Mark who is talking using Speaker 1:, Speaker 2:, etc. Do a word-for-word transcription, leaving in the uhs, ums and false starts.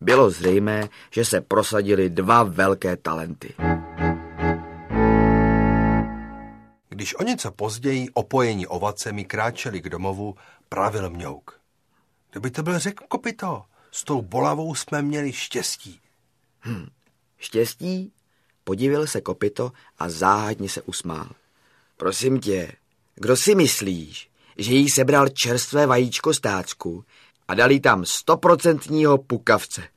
Speaker 1: Bylo zřejmé, že se prosadily dva velké talenty.
Speaker 2: Když o něco později opojení ovacemi kráčeli k domovu, pravil Mňouk. Kdyby to byl řekl Kopyto, s tou bolavou jsme měli štěstí.
Speaker 1: Hm, štěstí? Podivil se Kopyto a záhadně se usmál. Prosím tě, kdo si myslíš, že jí sebral čerstvé vajíčko z tácku a dal jí tam stoprocentního pukavce?